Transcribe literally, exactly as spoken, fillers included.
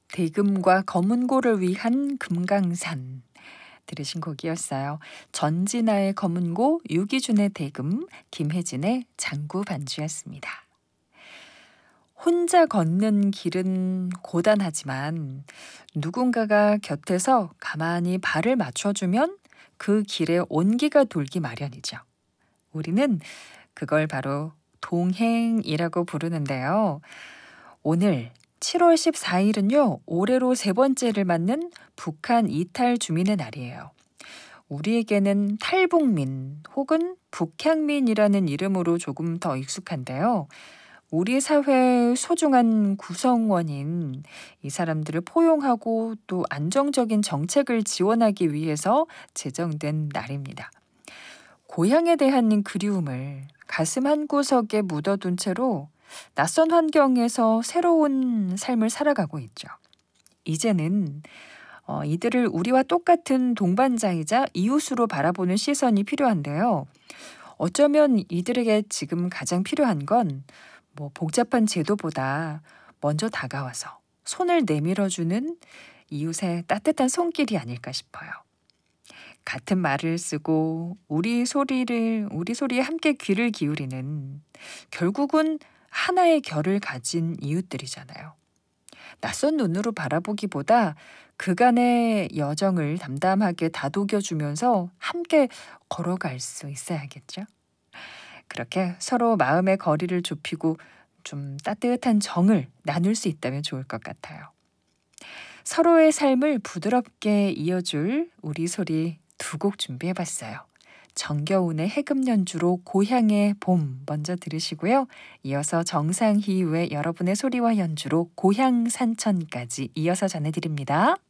대금과 검은고를 위한 금강산 들으신 곡이었어요. 전진아의 검은고, 유기준의 대금, 김혜진의 장구 반주였습니다. 혼자 걷는 길은 고단하지만 누군가가 곁에서 가만히 발을 맞춰주면 그 길에 온기가 돌기 마련이죠. 우리는 그걸 바로 동행이라고 부르는데요. 오늘 칠월 십사일은요, 올해로 세 번째를 맞는 북한 이탈 주민의 날이에요. 우리에게는 탈북민 혹은 북향민이라는 이름으로 조금 더 익숙한데요. 우리 사회의 소중한 구성원인 이 사람들을 포용하고 또 안정적인 정책을 지원하기 위해서 제정된 날입니다. 고향에 대한 그리움을 가슴 한구석에 묻어둔 채로 낯선 환경에서 새로운 삶을 살아가고 있죠. 이제는 어, 이들을 우리와 똑같은 동반자이자 이웃으로 바라보는 시선이 필요한데요. 어쩌면 이들에게 지금 가장 필요한 건 뭐 복잡한 제도보다 먼저 다가와서 손을 내밀어주는 이웃의 따뜻한 손길이 아닐까 싶어요. 같은 말을 쓰고 우리 소리를 우리 소리에 함께 귀를 기울이는, 결국은 하나의 결을 가진 이웃들이잖아요. 낯선 눈으로 바라보기보다 그간의 여정을 담담하게 다독여주면서 함께 걸어갈 수 있어야겠죠. 그렇게 서로 마음의 거리를 좁히고 좀 따뜻한 정을 나눌 수 있다면 좋을 것 같아요. 서로의 삶을 부드럽게 이어줄 우리 소리 두 곡 준비해봤어요. 정겨운의 해금 연주로 고향의 봄 먼저 들으시고요. 이어서 정상희의 여러분의 소리와 연주로 고향 산천까지 이어서 전해드립니다.